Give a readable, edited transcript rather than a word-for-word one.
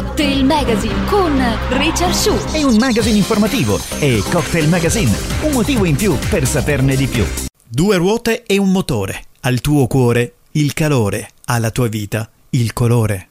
Cocktail Magazine con Richard Shu. È un magazine informativo e Cocktail Magazine, un motivo in più per saperne di più. 2 ruote e un motore. Al tuo cuore il calore, alla tua vita il colore.